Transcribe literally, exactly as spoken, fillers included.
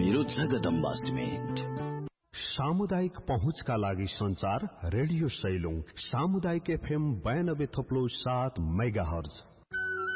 मेरो जगदम्बा सिमेन्ट। सामुदायिक पहुँचका लागि संचार रेडियो सैलुङ सामुदायिक एफएम बयानब्बे थप्लो सात मेगा हर्ज।